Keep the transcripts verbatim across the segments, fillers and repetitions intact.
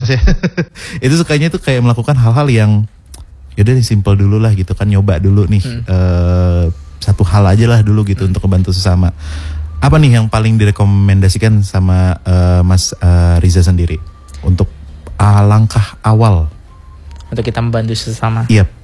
Mas ya. Itu sukanya tuh kayak melakukan hal-hal yang yaudah nih simple dulu lah gitu kan, nyoba dulu nih hmm. uh, satu hal aja lah dulu gitu hmm. untuk membantu sesama. Apa nih yang paling direkomendasikan sama uh, Mas uh, Riza sendiri untuk uh, langkah awal untuk kita membantu sesama? Iya. Yep.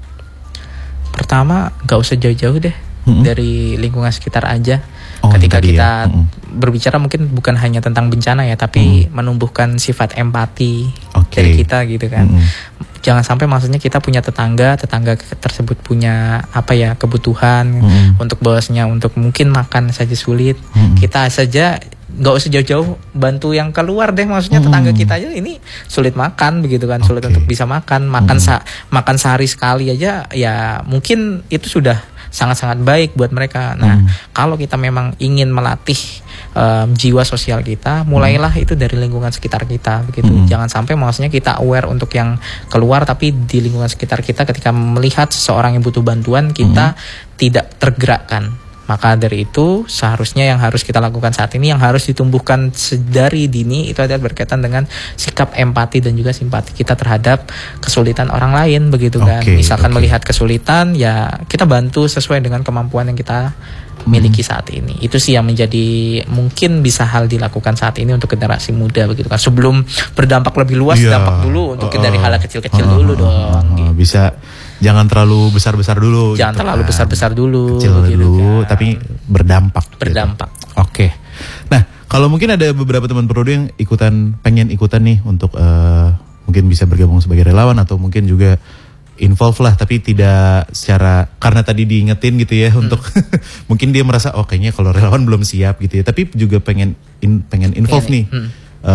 Pertama, gak usah jauh-jauh deh hmm. dari lingkungan sekitar aja. Oh, ketika ya. kita mm-hmm. berbicara mungkin bukan hanya tentang bencana ya, tapi mm-hmm. menumbuhkan sifat empati okay. dari kita gitu kan. Mm-hmm. Jangan sampai maksudnya kita punya tetangga, tetangga tersebut punya apa ya kebutuhan mm-hmm. untuk bahwasanya untuk mungkin makan saja sulit, mm-hmm. kita saja nggak usah jauh-jauh bantu yang keluar deh, maksudnya mm-hmm. tetangga kita aja ini sulit makan begitu kan, okay. sulit untuk bisa makan, makan mm-hmm. sa- makan sehari sekali aja ya mungkin itu sudah sangat-sangat baik buat mereka. Nah, hmm. kalau kita memang ingin melatih um, jiwa sosial kita, mulailah hmm. itu dari lingkungan sekitar kita, begitu. Hmm. Jangan sampai maksudnya kita aware untuk yang keluar, tapi di lingkungan sekitar kita ketika melihat seseorang yang butuh bantuan, kita hmm. tidak tergerakkan. Maka dari itu seharusnya yang harus kita lakukan saat ini, yang harus ditumbuhkan dari dini itu adalah berkaitan dengan sikap empati dan juga simpati kita terhadap kesulitan orang lain, begitu kan. Okay, Misalkan okay. melihat kesulitan, ya kita bantu sesuai dengan kemampuan yang kita miliki saat ini. Itu sih yang menjadi mungkin bisa hal dilakukan saat ini untuk generasi muda, begitu kan. Sebelum berdampak lebih luas, yeah. dampak dulu untuk uh, dari hal kecil-kecil uh, dulu uh, dong. Uh, gitu. Bisa. Jangan terlalu besar-besar dulu. Jangan gitu terlalu kan. besar-besar dulu. Kecil gitu dulu, kan. tapi berdampak. Berdampak. Gitu. Oke. Okay. Nah, kalau mungkin ada beberapa teman Prodo yang ikutan, pengen ikutan nih untuk uh, mungkin bisa bergabung sebagai relawan atau mungkin juga involve lah, tapi tidak secara karena tadi diingetin gitu ya hmm. untuk mungkin dia merasa oh kayaknya kalau relawan belum siap gitu ya, tapi juga pengen in, pengen involve pengen, nih. Hmm.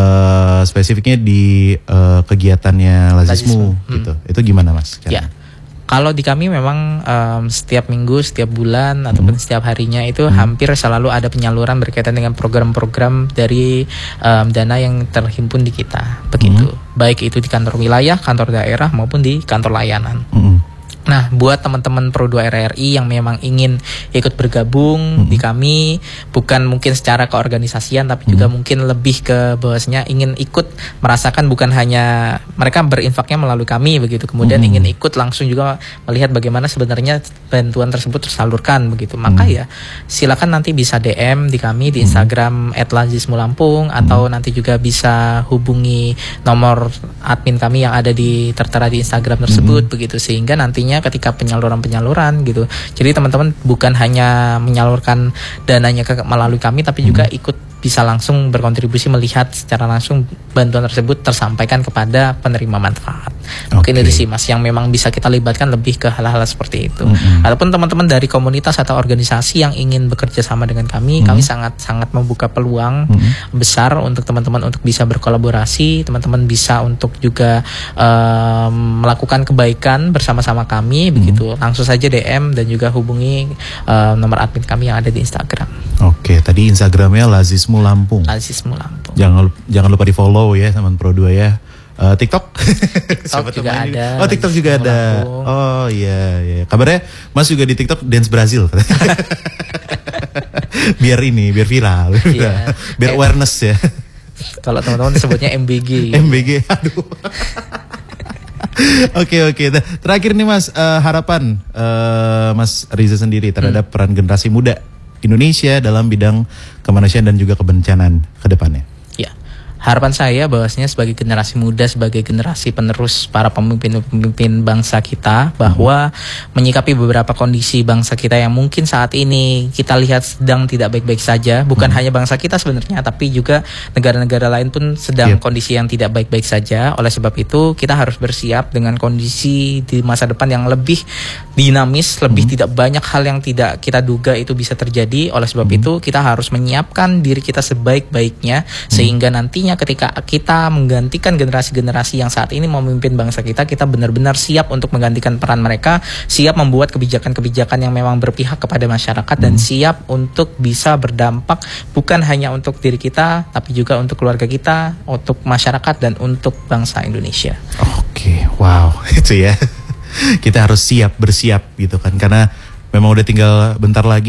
Uh, spesifiknya di uh, kegiatannya Lazismu, Lazismu. gitu. Hmm. Itu gimana Mas? Ya. Kalau di kami memang um, setiap minggu, setiap bulan hmm. ataupun setiap harinya itu hmm. hampir selalu ada penyaluran berkaitan dengan program-program dari um, dana yang terhimpun di kita, begitu. Hmm. Baik itu di kantor wilayah, kantor daerah maupun di kantor layanan. Hmm. Nah, buat teman-teman Pro dua R R I yang memang ingin ikut bergabung mm-hmm. di kami, bukan mungkin secara keorganisasian, tapi mm-hmm. juga mungkin lebih ke bahwasanya ingin ikut merasakan bukan hanya mereka berinfaknya melalui kami begitu, kemudian mm-hmm. ingin ikut langsung juga melihat bagaimana sebenarnya bantuan tersebut tersalurkan begitu. Maka mm-hmm. ya silakan nanti bisa D M di kami di Instagram mm-hmm. et lazismu lampung atau mm-hmm. nanti juga bisa hubungi nomor admin kami yang ada di tertera di Instagram tersebut mm-hmm. begitu, sehingga nantinya ketika penyaluran-penyaluran gitu. Jadi teman-teman bukan hanya menyalurkan dananya ke melalui kami, tapi juga hmm. ikut bisa langsung berkontribusi melihat secara langsung bantuan tersebut tersampaikan kepada penerima manfaat. Mungkin okay. itu sih Mas yang memang bisa kita libatkan lebih ke hal-hal seperti itu. Mm-hmm. Ataupun teman-teman dari komunitas atau organisasi yang ingin bekerja sama dengan kami, mm-hmm. kami sangat-sangat membuka peluang mm-hmm. besar untuk teman-teman untuk bisa berkolaborasi, teman-teman bisa untuk juga um, melakukan kebaikan bersama-sama kami, mm-hmm. begitu. Langsung saja D M dan juga hubungi um, nomor admin kami yang ada di Instagram. Oke, okay, tadi Instagramnya Lazismu Lampung. Lazismu Lampung. Jangan jangan lupa di follow ya teman Pro dua ya. Uh, TikTok, TikTok juga ada. Oh TikTok juga ada. Lampung. Oh iya iya. Kabarnya Mas juga di TikTok dance Brazil. Biar ini, biar viral, biar, yeah. biar awareness ya. Kalau teman-teman disebutnya M B G. M B G, aduh. Oke oke. Terakhir nih Mas, uh, harapan uh, Mas Riza sendiri terhadap hmm. peran generasi muda Indonesia dalam bidang kemanusiaan dan juga kebencanaan ke depannya. Ya, harapan saya bahwasanya sebagai generasi muda, sebagai generasi penerus para pemimpin-pemimpin bangsa kita, bahwa hmm. menyikapi beberapa kondisi bangsa kita yang mungkin saat ini kita lihat sedang tidak baik-baik saja, bukan hmm. hanya bangsa kita sebenarnya, tapi juga negara-negara lain pun sedang yep. kondisi yang tidak baik-baik saja. Oleh sebab itu kita harus bersiap dengan kondisi di masa depan yang lebih dinamis, lebih hmm. tidak banyak hal yang tidak kita duga itu bisa terjadi. Oleh sebab hmm. itu kita harus menyiapkan diri kita sebaik-baiknya hmm. sehingga nantinya ketika kita menggantikan generasi-generasi yang saat ini memimpin bangsa kita, kita benar-benar siap untuk menggantikan peran mereka, siap membuat kebijakan-kebijakan yang memang berpihak kepada masyarakat hmm. dan siap untuk bisa berdampak bukan hanya untuk diri kita, tapi juga untuk keluarga kita, untuk masyarakat dan untuk bangsa Indonesia. Oke, wow, itu ya. Kita harus siap, bersiap gitu kan, karena memang udah tinggal bentar lagi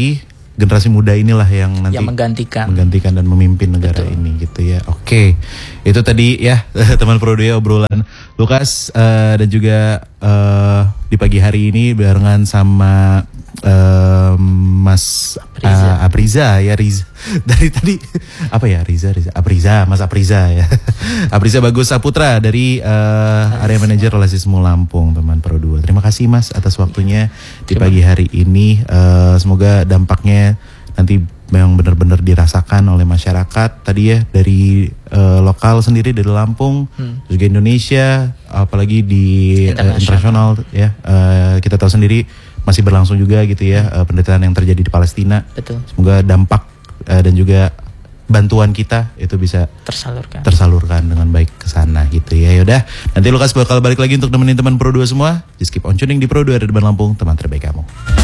generasi muda inilah yang nanti yang menggantikan menggantikan dan memimpin negara Betul. ini gitu ya. Oke, itu tadi ya teman Pro dua obrolan Lukas uh, dan juga uh, di pagi hari ini barengan sama uh, Mas Apriza. uh, Apriza ya Riza dari tadi apa ya Riza Riza Apriza Mas Apriza ya Apriza Bagus Saputra dari uh, area manajer Rasisme Lampung teman Pro dua. Terima kasih Mas atas waktunya di pagi hari ini. Uh, semoga dampaknya nanti memang benar-benar dirasakan oleh masyarakat tadi ya dari uh, lokal sendiri dari Lampung hmm. juga Indonesia apalagi di uh, internasional ya uh, kita tahu sendiri masih berlangsung juga gitu ya hmm. uh, penderitaan yang terjadi di Palestina. Betul. Semoga dampak uh, dan juga bantuan kita itu bisa tersalurkan tersalurkan dengan baik ke sana gitu ya. Yaudah, nanti Lukas bakal balik lagi untuk nemenin teman Pro dua semua. Just keep on tuning di Pro dua, ada di Lampung, teman terbaik kamu.